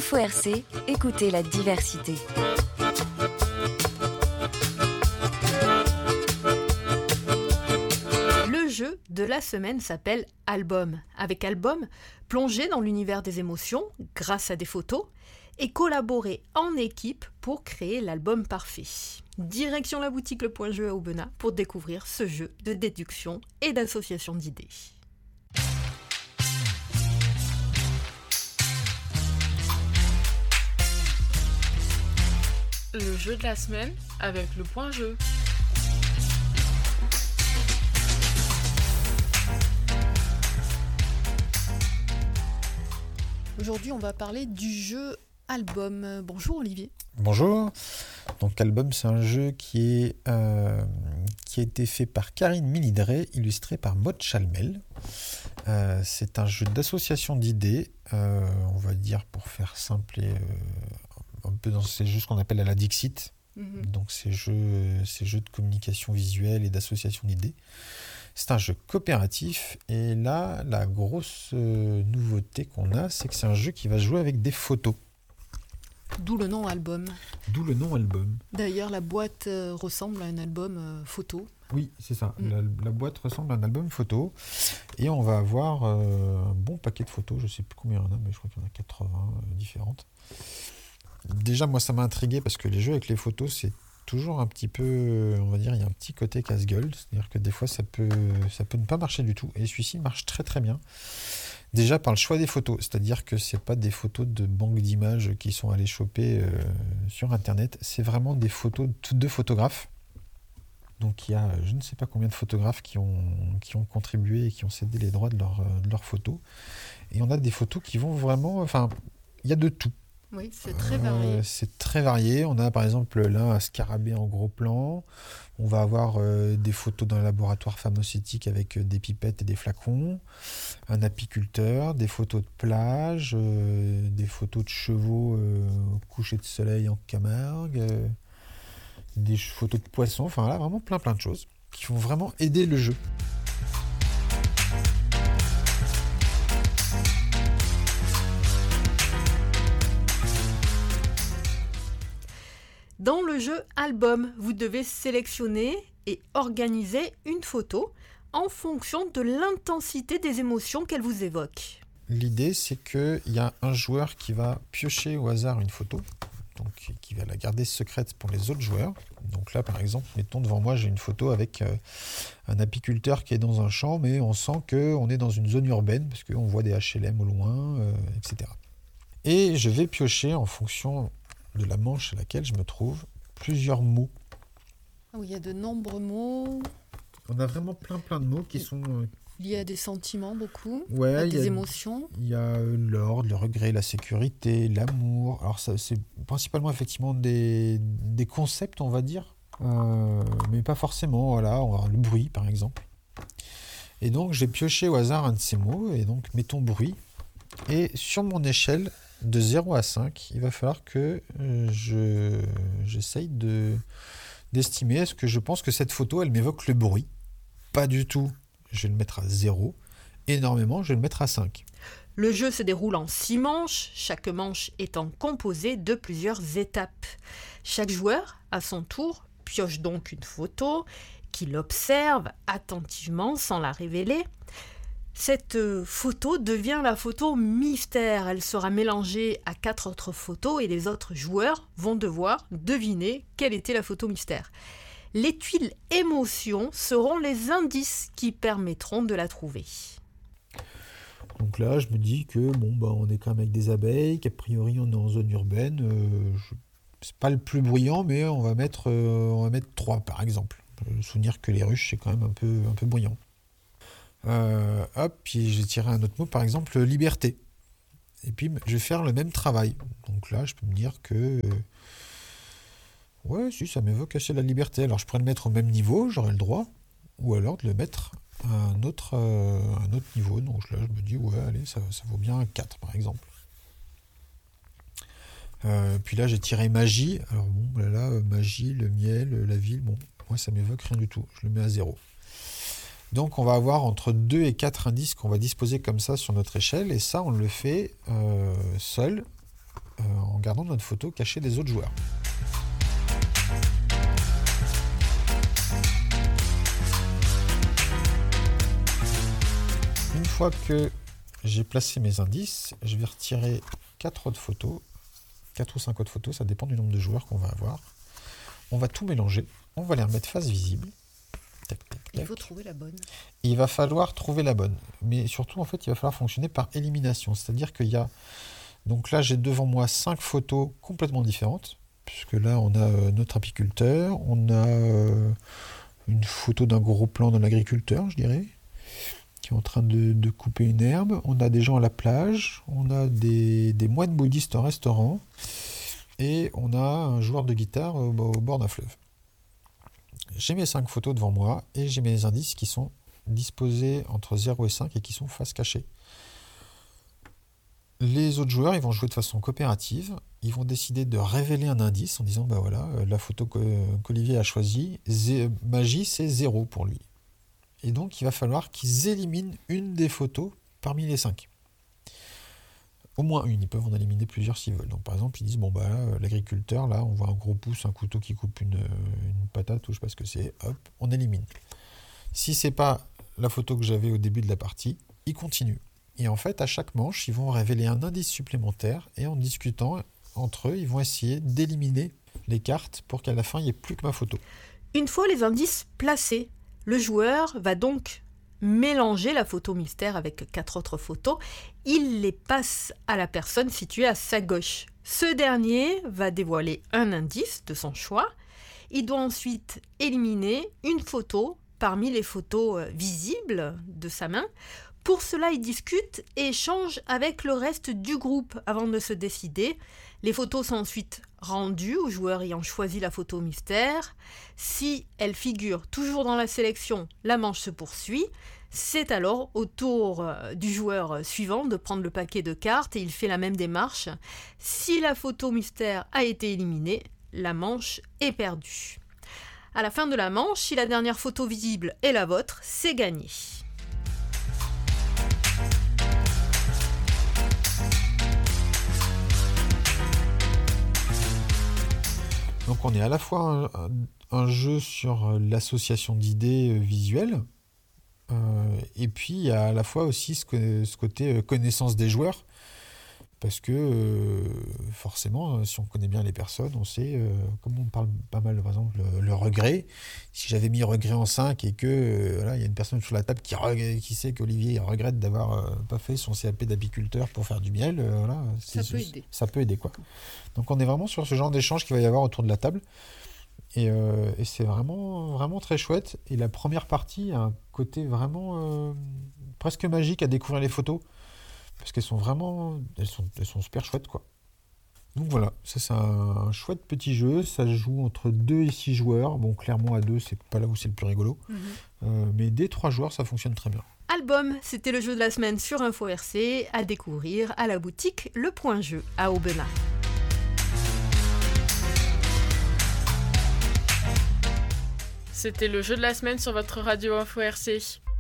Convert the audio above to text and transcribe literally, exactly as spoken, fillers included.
Info R C, écoutez la diversité. Le jeu de la semaine s'appelle Album. Avec Album, plongez dans l'univers des émotions grâce à des photos et collaborer en équipe pour créer l'album parfait. Direction la boutique Le Point Jeu à Aubenas pour découvrir ce jeu de déduction et d'association d'idées. Le jeu de la semaine avec Le Point Jeu. Aujourd'hui, on va parler du jeu Album. Bonjour Olivier. Bonjour. Donc Album, c'est un jeu qui, est, euh, qui a été fait par Karine Milidré, illustré par Maud Chalmel. Euh, c'est un jeu d'association d'idées, euh, on va dire pour faire simple et euh, un peu dans ces jeux ce qu'on appelle à la Dixit. Mm-hmm. Donc ces jeux, ces jeux de communication visuelle et d'association d'idées. C'est un jeu coopératif et là, la grosse euh, nouveauté qu'on a, c'est que c'est un jeu qui va jouer avec des photos. D'où le nom Album. D'où le nom Album. D'ailleurs, la boîte euh, ressemble à un album euh, photo. Oui, c'est ça. Mm. La, la boîte ressemble à un album photo. Et on va avoir euh, un bon paquet de photos. Je ne sais plus combien il y en a, mais je crois qu'il y en a quatre-vingts euh, différentes. Déjà, moi, ça m'a intrigué parce que les jeux avec les photos, c'est toujours un petit peu, on va dire, il y a un petit côté casse-gueule. C'est-à-dire que des fois, ça peut, ça peut ne pas marcher du tout. Et celui-ci marche très très bien. Déjà par le choix des photos, c'est-à-dire que c'est pas des photos de banque d'images qui sont allées choper euh, sur Internet, c'est vraiment des photos de photographes. Donc il y a je ne sais pas combien de photographes qui ont, qui ont contribué et qui ont cédé les droits de, leur, de leurs photos. Et on a des photos qui vont vraiment, enfin, il y a de tout. Oui, c'est très varié. Euh, c'est très varié. On a par exemple là un scarabée en gros plan. On va avoir euh, des photos d'un laboratoire pharmaceutique avec euh, des pipettes et des flacons. Un apiculteur, des photos de plage, euh, des photos de chevaux euh, au coucher de soleil en Camargue, euh, des photos de poissons. Enfin là, vraiment plein plein de choses qui vont vraiment aider le jeu. Dans le jeu Album, vous devez sélectionner et organiser une photo en fonction de l'intensité des émotions qu'elle vous évoque. L'idée, c'est qu'il y a un joueur qui va piocher au hasard une photo, donc qui va la garder secrète pour les autres joueurs. Donc là, par exemple, mettons devant moi, j'ai une photo avec euh, un apiculteur qui est dans un champ, mais on sent qu'on est dans une zone urbaine, parce qu'on voit des H L M au loin, euh, et cetera. Et je vais piocher en fonction de la manche à laquelle je me trouve, plusieurs mots. Oui, il y a de nombreux mots. On a vraiment plein plein de mots qui sont... Euh... Il y a des sentiments beaucoup, ouais, des y a, émotions. Il y a l'ordre, le regret, la sécurité, l'amour. Alors ça, c'est principalement effectivement des, des concepts, on va dire, euh, mais pas forcément. Voilà, on va avoir le bruit par exemple. Et donc j'ai pioché au hasard un de ces mots, et donc mettons bruit. Et sur mon échelle de zéro à cinq, il va falloir que euh, je, j'essaye de, d'estimer est-ce que je pense que cette photo, elle m'évoque le bruit. Pas du tout, je vais le mettre à zéro. Énormément, je vais le mettre à cinq. Le jeu se déroule en six manches, chaque manche étant composée de plusieurs étapes. Chaque joueur, à son tour, pioche donc une photo qu'il observe attentivement sans la révéler. Cette photo devient la photo mystère. Elle sera mélangée à quatre autres photos et les autres joueurs vont devoir deviner quelle était la photo mystère. Les tuiles émotions seront les indices qui permettront de la trouver. Donc là, je me dis que bon, bah, on est quand même avec des abeilles, qu'a priori on est en zone urbaine. Euh, je... C'est pas le plus bruyant, mais on va mettre, euh, on va mettre trois par exemple. Je me souvenir que les ruches, c'est quand même un peu, un peu bruyant. Euh, hop, puis j'ai tiré un autre mot, par exemple liberté. Et puis je vais faire le même travail. Donc là, je peux me dire que euh, ouais, si ça m'évoque assez la liberté. Alors je pourrais le mettre au même niveau, j'aurais le droit, ou alors de le mettre à un autre, euh, un autre niveau. Donc là, je me dis ouais, allez, ça, ça vaut bien un quatre par exemple. Euh, puis là, j'ai tiré magie. Alors bon, là, là, magie, le miel, la ville. Bon, moi, ça m'évoque rien du tout. Je le mets à zéro. Donc on va avoir entre deux et quatre indices qu'on va disposer comme ça sur notre échelle, et ça on le fait euh, seul, gardant notre photo cachée des autres joueurs. Une fois que j'ai placé mes indices, je vais retirer quatre autres photos, quatre ou cinq autres photos, ça dépend du nombre de joueurs qu'on va avoir. On va tout mélanger, on va les remettre face visible. Tac, tac, tac. Il faut trouver la bonne. Il va falloir trouver la bonne. Mais surtout, en fait, il va falloir fonctionner par élimination. C'est-à-dire qu'il y a... Donc là, j'ai devant moi cinq photos complètement différentes. Puisque là, on a euh, notre apiculteur, on a euh, une photo d'un gros plan d'un agriculteur, je dirais, qui est en train de, de couper une herbe. On a des gens à la plage, on a des, des moines bouddhistes au restaurant, et on a un joueur de guitare au, au bord d'un fleuve. J'ai mes cinq photos devant moi, et j'ai mes indices qui sont disposés entre zéro et cinq et qui sont face cachée. Les autres joueurs, ils vont jouer de façon coopérative. Ils vont décider de révéler un indice en disant, bah voilà, la photo qu'Olivier a choisie, magie, c'est zéro pour lui. Et donc, il va falloir qu'ils éliminent une des photos parmi les cinq. Au moins une, ils peuvent en éliminer plusieurs s'ils veulent. Donc, par exemple, ils disent, bon, bah là, l'agriculteur, là, on voit un gros pouce, un couteau qui coupe une, une patate, ou je sais pas ce que c'est, hop, on élimine. Si c'est pas la photo que j'avais au début de la partie, ils continuent. Et en fait, à chaque manche, ils vont révéler un indice supplémentaire, et en discutant entre eux, ils vont essayer d'éliminer les cartes pour qu'à la fin, il n'y ait plus que ma photo. Une fois les indices placés, le joueur va donc mélanger la photo mystère avec quatre autres photos. Il les passe à la personne située à sa gauche. Ce dernier va dévoiler un indice de son choix. Il doit ensuite éliminer une photo parmi les photos visibles de sa main. Pour cela, il discute et échange avec le reste du groupe avant de se décider. Les photos sont ensuite rendues aux joueurs ayant choisi la photo mystère. Si elle figure toujours dans la sélection, la manche se poursuit. C'est alors au tour du joueur suivant de prendre le paquet de cartes et il fait la même démarche. Si la photo mystère a été éliminée, la manche est perdue. À la fin de la manche, si la dernière photo visible est la vôtre, c'est gagné. Donc on est à la fois un, un jeu sur l'association d'idées visuelles, euh, et puis il y a à la fois aussi ce, que, ce côté connaissance des joueurs, parce que euh, forcément, si on connaît bien les personnes, on sait, euh, comme on parle pas mal, par exemple, le, le regret. Si j'avais mis regret en cinq et que euh, voilà, il y a une personne sur la table qui, qui sait qu'Olivier regrette d'avoir euh, pas fait son C A P d'apiculteur pour faire du miel, euh, voilà, ça peut aider. Ça peut aider, quoi. Donc on est vraiment sur ce genre d'échange qu'il va y avoir autour de la table. Et, euh, et c'est vraiment, vraiment très chouette. Et la première partie a un côté vraiment euh, presque magique à découvrir les photos. Parce qu'elles sont vraiment... Elles sont, elles sont super chouettes, quoi. Donc voilà, ça c'est un chouette petit jeu. Ça se joue entre deux et six joueurs. Bon, clairement à deux, c'est pas là où c'est le plus rigolo. Mm-hmm. Euh, mais dès trois joueurs, ça fonctionne très bien. Album, c'était le jeu de la semaine sur Info R C, à découvrir à la boutique Le Point Jeu à Aubenas. C'était le jeu de la semaine sur votre radio Info R C.